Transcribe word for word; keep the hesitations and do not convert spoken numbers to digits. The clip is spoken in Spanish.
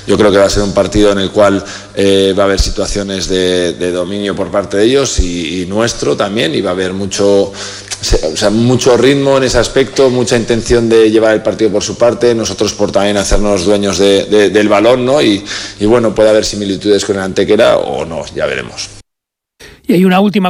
Yo creo que va a ser un partido en el cual eh, va a haber situaciones de, de dominio por parte de ellos y, y nuestro también, y va a haber mucho, o sea, mucho ritmo en ese aspecto, mucha intención de llevar el partido por su parte, nosotros por también hacernos dueños de, de, del balón, ¿no? Y, y bueno, puede haber similitudes con el Antequera o no, ya veremos. Y hay una última